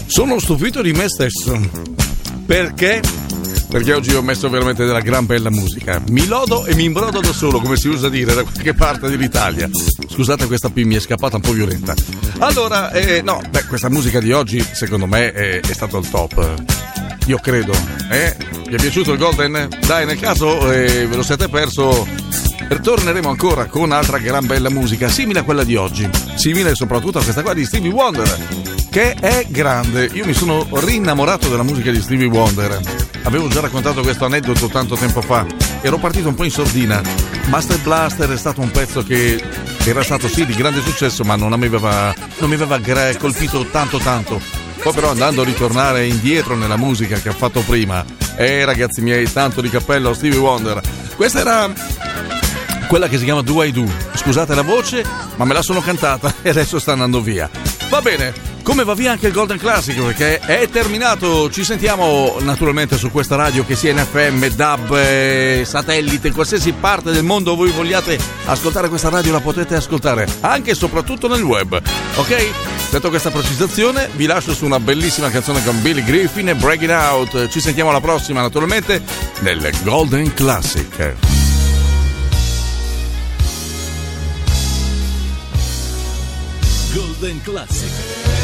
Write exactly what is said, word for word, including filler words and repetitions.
Sono stupito di me stesso. Perché? Perché oggi ho messo veramente della gran bella musica. Mi lodo e mi imbrodo da solo, come si usa dire da qualche parte dell'Italia. Scusate, questa P mi è scappata un po' violenta. Allora, eh, no, beh, questa musica di oggi secondo me è, è stato il top. Io credo, eh? Vi è piaciuto il Golden? Dai, nel caso eh, ve lo siete perso, torneremo ancora con altra gran bella musica, simile a quella di oggi. Simile soprattutto a questa qua di Stevie Wonder, che è grande. Io mi sono rinnamorato della musica di Stevie Wonder. Avevo già raccontato questo aneddoto tanto tempo fa. Ero partito un po' in sordina. Master Blaster è stato un pezzo che era stato sì di grande successo, ma non mi aveva, non mi aveva gra- colpito tanto tanto. Poi però andando a ritornare indietro nella musica che ha fatto prima, eh ragazzi miei, tanto di cappello a Stevie Wonder. Questa era quella che si chiama Do I Do. Scusate la voce, ma me la sono cantata e adesso sta andando via. Va bene, come va via anche il Golden Classic, perché è terminato. Ci sentiamo naturalmente su questa radio, che sia in F M, D A B, eh, satellite, in qualsiasi parte del mondo voi vogliate ascoltare questa radio, la potete ascoltare anche e soprattutto nel web, ok? Detto questa precisazione, vi lascio su una bellissima canzone con Billy Griffin e Breaking Out. Ci sentiamo alla prossima naturalmente nel Golden Classic. Golden Classic.